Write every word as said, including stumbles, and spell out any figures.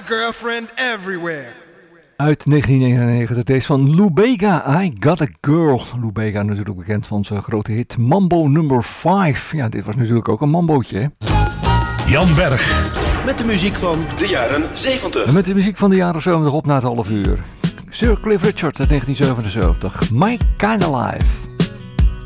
girlfriend everywhere. Uit negentien negenennegentig, deze van Lou Bega, I Got a Girl. Lou Bega natuurlijk bekend van zijn grote hit Mambo nummer vijf. Ja, dit was natuurlijk ook een mambootje, hè? Jan Berg. Met de muziek van de jaren zeventig. En met de muziek van de jaren zeventig op na het half uur. Sir Cliff Richard uit negentien zevenenzeventig, My Kinda Life.